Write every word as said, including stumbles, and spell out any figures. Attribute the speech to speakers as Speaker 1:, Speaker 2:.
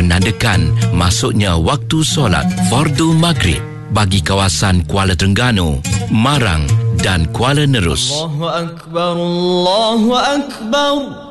Speaker 1: menandakan masuknya waktu solat fardu maghrib bagi kawasan Kuala Terengganu, Marang dan Kuala Nerus.
Speaker 2: Allahu Akbar, Allahu Akbar.